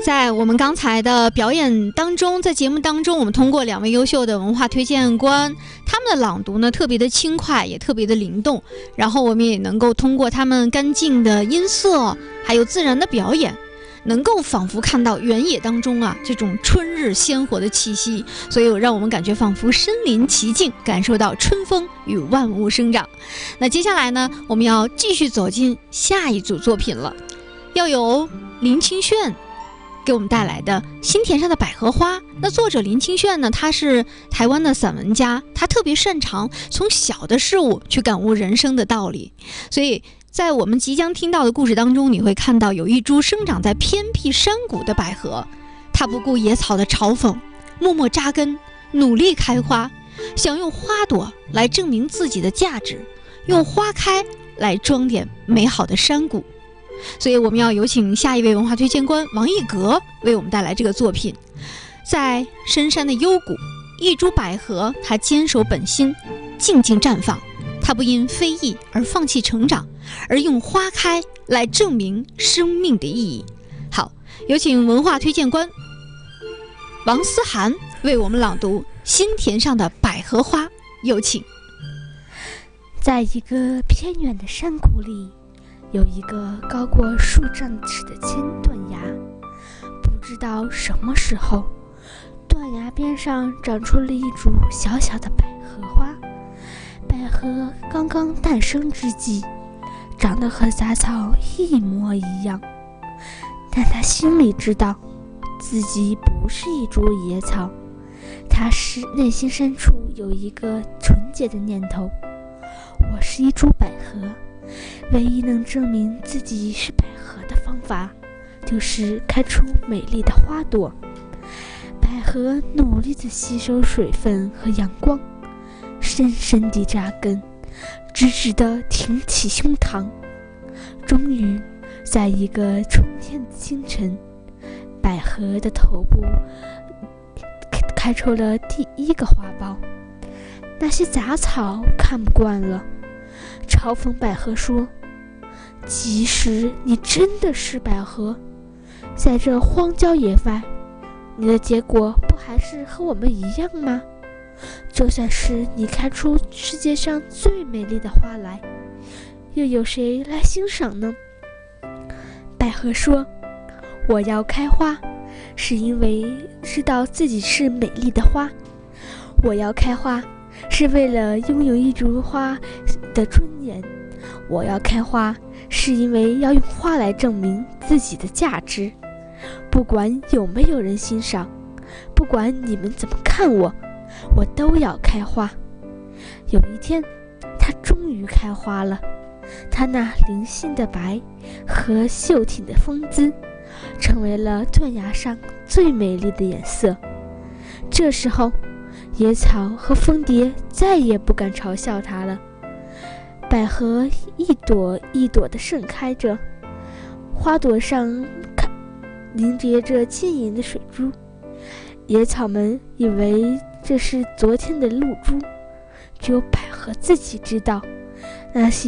在我们刚才的表演当中，在节目当中，我们通过2位优秀的文化推荐官，他们的朗读呢特别的轻快，也特别的灵动，然后我们也能够通过他们干净的音色，还有自然的表演，能够仿佛看到原野当中这种春日鲜活的气息，所以让我们感觉仿佛身临其境，感受到春风与万物生长。那接下来呢，我们要继续走进下一组作品了，要由林清炫给我们带来的心田上的百合花。那作者林清炫呢，他是台湾的散文家，他特别擅长从小的事物去感悟人生的道理，所以在我们即将听到的故事当中，你会看到有一株生长在偏僻山谷的百合，它不顾野草的嘲讽，默默扎根，努力开花，想用花朵来证明自己的价值，用花开来装点美好的山谷。所以我们要有请下一位文化推荐官王一格为我们带来这个作品。在深山的幽谷，一株百合，它坚守本心，静静绽放，它不因非议而放弃成长，而用花开来证明生命的意义。好，有请文化推荐官王思涵为我们朗读心田上的百合花，有请。 在一个偏远的山谷里，有一个高过数丈尺的千断崖，不知道什么时候，断崖边上长出了一株小小的百合花。百合刚刚诞生之际，长得和杂草一模一样，但他心里知道自己不是一株野草，他是内心深处有一个纯洁的念头：我是一株百合。唯一能证明自己是百合的方法，就是开出美丽的花朵。百合努力地吸收水分和阳光，深深地扎根，直直地挺起胸膛。终于，在一个春天的清晨，百合的头部开出了第一个花苞。那些杂草看不惯了，嘲讽百合说：即使你真的是百合，在这荒郊野外，你的结果不还是和我们一样吗？就算是你开出世界上最美丽的花来，又有谁来欣赏呢？百合说：我要开花，是因为知道自己是美丽的花。我要开花，是为了拥有一株花的尊严。我要开花，是因为要用花来证明自己的价值。不管有没有人欣赏，不管你们怎么看我，我都要开花。有一天，它终于开花了，它那灵性的白和秀挺的风姿，成为了断崖上最美丽的颜色。这时候，野草和蜂蝶再也不敢嘲笑它了。百合一朵一朵地盛开着，花朵上凝结着晶莹的水珠。野草们以为这是昨天的露珠，只有百合自己知道，那是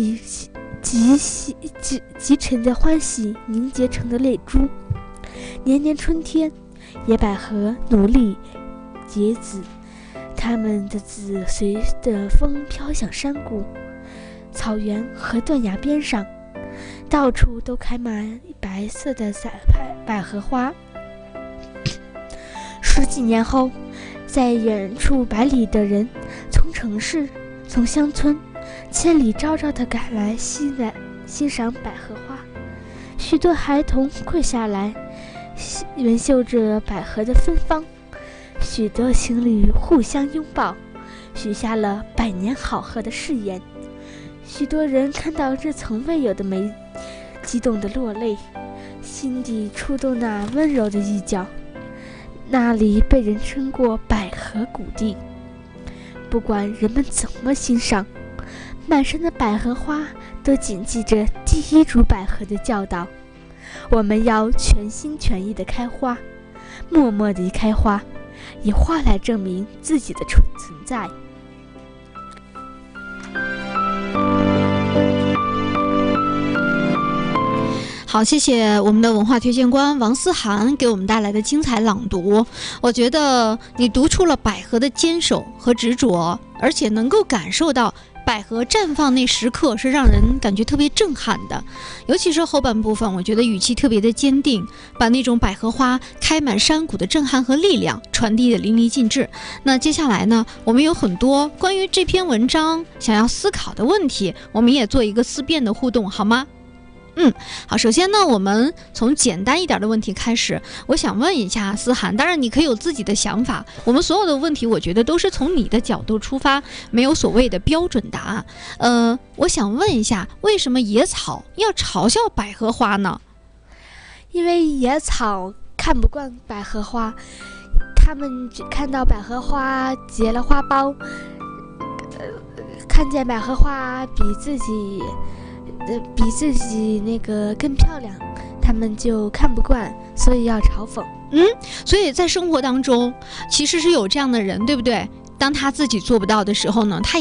极沉的欢喜凝结成的泪珠。年年春天，野百合努力结籽，它们的籽随着风飘向山谷、草原和断崖边上，到处都开满白色的百合花。十几年后，在远处百里的人，从城市、从乡村，千里昭昭地赶来欣赏百合花。许多孩童跪下来，闻嗅着百合的芬芳。许多情侣互相拥抱，许下了百年好合的誓言。许多人看到这从未有的美，激动地落泪，心底触动那温柔的一角。那里被人称过百合谷地。不管人们怎么欣赏，满山的百合花都谨记着第一株百合的教导：我们要全心全意地开花，默默地开花，以花来证明自己的存在。 好，谢谢我们的文化推荐官王思涵给我们带来的精彩朗读。我觉得你读出了百合的坚守和执着，而且能够感受到百合绽放那时刻是让人感觉特别震撼的，尤其是后半部分，我觉得语气特别的坚定，把那种百合花开满山谷的震撼和力量传递的淋漓尽致。那接下来呢，我们有很多关于这篇文章想要思考的问题，我们也做一个思辨的互动，好吗？好，首先呢，我们从简单一点的问题开始。我想问一下思涵，当然你可以有自己的想法，我们所有的问题我觉得都是从你的角度出发，没有所谓的标准答案。我想问一下，为什么野草要嘲笑百合花呢？ 因为野草看不惯百合花，他们只看到百合花结了花苞，看见百合花比自己那个更漂亮，他们就看不惯，所以要嘲讽。 所以在生活当中其实是有这样的人，对不对？当他自己做不到的时候呢，他也